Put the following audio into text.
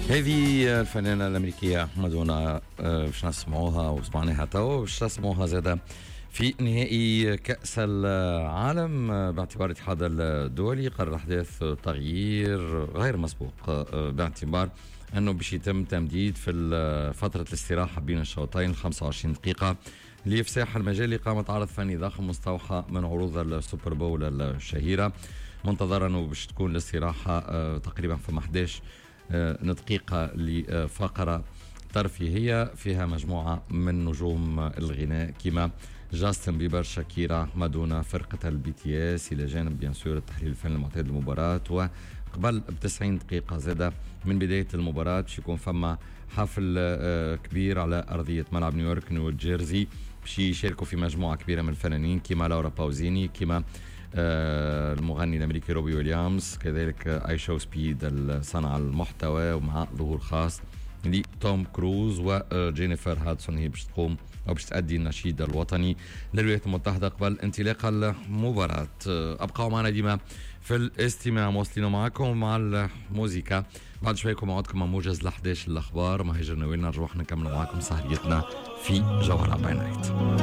هذه الفنانة الأمريكية مادونا، باش نسمعوها وسمعناها توا باش نسمعوها زادة في نهائي كأس العالم. باعتبار الاتحاد الدولي قرر أحداث تغيير غير مسبوق، باعتبار أنه باش يتم تمديد في فترة الاستراحة بين الشوطين 25 دقيقة لإفساح المجال لإقامة عرض فني ضخم مستوحى من عروض السوبر بول الشهيرة. منتظر أنه باش تكون الاستراحة تقريبا في 11 دقيقة لفقرة ترفيهية فيها مجموعة من نجوم الغناء كما جاستن بيبر، شاكيرا، مادونا، فرقة البي تي اس، إلى جانب بيان سور التحليل الفني المعتاد للمباراة. وقبل ب90 دقيقة زادة من بداية المباراة باش يكون فما حفل كبير على أرضية ملعب نيويورك نيو جيرسي، باش يشاركوا في مجموعة كبيرة من الفنانين كما لورا باوزيني، كما المغني الامريكي روبي ويليامز، كذلك اي شو سبيد صنع المحتوى، ومع ظهور خاص لتوم كروز وجينيفر هادسون، هي باش تقوم او باش تأدي النشيد الوطني للولايات المتحدة قبل انطلاق المباراة. ابقوا معنا ديما في الاستماع، مواصلين معكم مع الموسيقى. بعد شوي يكون معكم موجز ل11 الاخبار. مهاجر نويل نرجع نكمل معكم سهريتنا في جوهرة باي نايت.